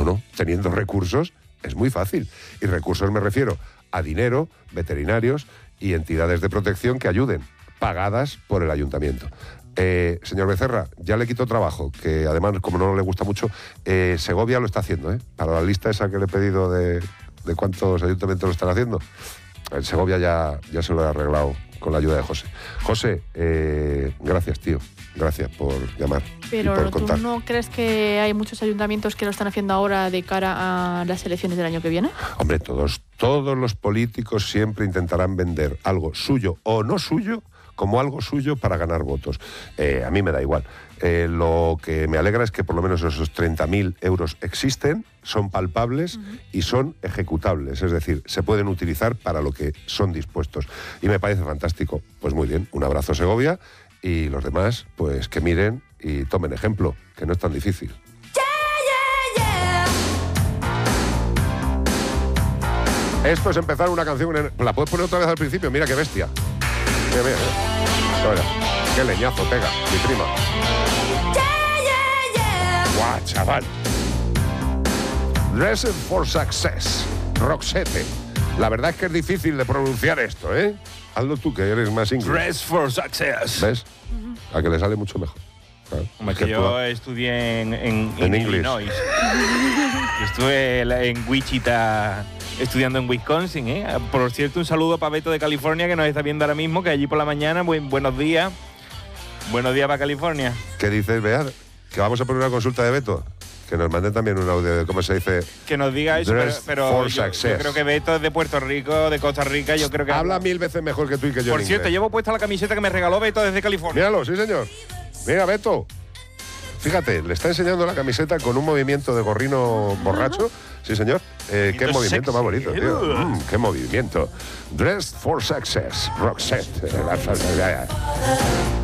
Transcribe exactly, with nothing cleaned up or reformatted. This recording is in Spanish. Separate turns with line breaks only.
no, teniendo recursos es muy fácil. Y recursos me refiero a dinero, veterinarios y entidades de protección que ayuden, pagadas por el ayuntamiento. Eh, señor Becerra, ya le quito trabajo, que además, como no le gusta mucho, eh, Segovia lo está haciendo, ¿eh? Para la lista esa que le he pedido de, de cuántos ayuntamientos lo están haciendo, en Segovia ya, ya se lo he arreglado con la ayuda de José. José, eh, gracias, tío. Gracias por llamar.
Pero
y por
¿tú
contar.
no crees que hay muchos ayuntamientos que lo están haciendo ahora de cara a las elecciones del año que viene?
Hombre, todos, todos los políticos siempre intentarán vender algo suyo o no suyo como algo suyo para ganar votos. Eh, a mí me da igual. Eh, lo que me alegra es que por lo menos esos treinta mil euros existen, son palpables uh-huh. y son ejecutables. Es decir, se pueden utilizar para lo que son dispuestos. Y me parece fantástico. Pues muy bien, un abrazo Segovia y los demás, pues que miren y tomen ejemplo, que no es tan difícil. Esto es empezar una canción... La puedes poner otra vez al principio, mira qué bestia. Mira, mira, mira. Mira, qué leñazo pega, mi prima. Guau, chaval. Dressed for Success, Roxette. La verdad es que es difícil de pronunciar esto, ¿eh? Hazlo tú, que eres más inglés.
Dress for Success.
¿Ves? A que le sale mucho mejor. Claro.
Hombre, es que, que yo tú... estudié en, en,
en, en
Illinois. Yo estuve en Wichita estudiando en Wisconsin, ¿eh? Por cierto, un saludo para Beto de California, que nos está viendo ahora mismo, que allí por la mañana, buen, buenos días. Buenos días para California.
¿Qué dices, Bea? Que vamos a poner una consulta de Beto. Que nos mande también un audio de cómo se dice.
Que nos diga eso, pero, pero yo, yo creo que Beto es de Puerto Rico, de Costa Rica, yo creo que...
Habla mil veces mejor que tú y que yo.
Por cierto, llevo puesta la camiseta que me regaló Beto desde California.
Míralo, sí señor. Mira, Beto. Fíjate, le está enseñando la camiseta con un movimiento de gorrino borracho. Sí, señor. Eh, qué movimiento más bonito, tío. Mm, qué movimiento. Dressed for Success, Roxette.